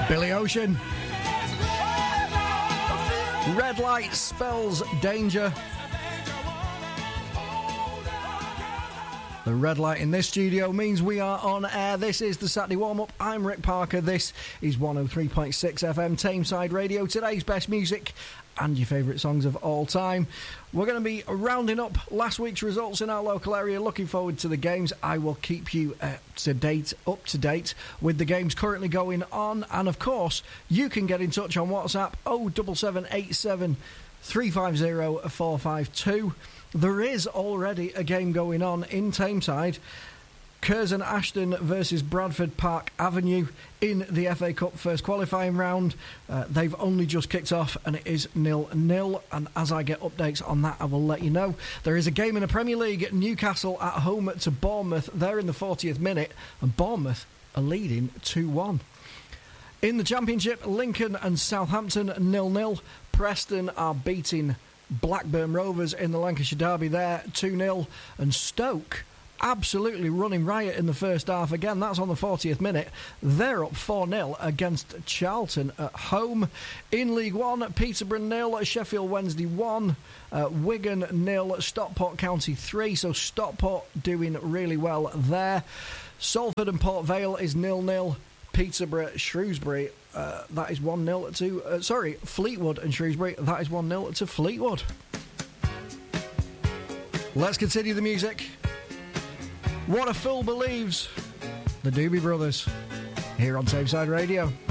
Billy Ocean. Red light spells danger. The red light in this studio means we are on air. This is the Saturday warm-up. I'm Rick Parker. This is 103.6 FM Tameside Radio. Today's best music and your favourite songs of all time. We're going to be rounding up last week's results in our local area. Looking forward to the games. I will keep you up to date with the games currently going on. And of course, you can get in touch on WhatsApp 07787 350 452. There is already a game going on in Tameside. Curzon Ashton versus Bradford Park Avenue in the FA Cup first qualifying round. They've only just kicked off and it is 0-0, and as I get updates on that I will let you know. There is a game in the Premier League, Newcastle at home to Bournemouth. They're in the 40th minute and Bournemouth are leading 2-1. In the Championship, Lincoln and Southampton 0-0. Preston are beating Blackburn Rovers in the Lancashire Derby there 2-0, and Stoke absolutely running riot in the first half. Again, that's on the 40th minute. They're up 4-0 against Charlton at home. In League One, Peterborough 0, Sheffield Wednesday 1, Wigan 0, Stockport County 3, so Stockport doing really well there. Salford and Port Vale is 0-0. Peterborough, Shrewsbury, that is 1-0 to... Fleetwood and Shrewsbury, that is 1-0 to Fleetwood. Let's continue the music. What a Fool Believes, the Doobie Brothers, here on Tameside Radio.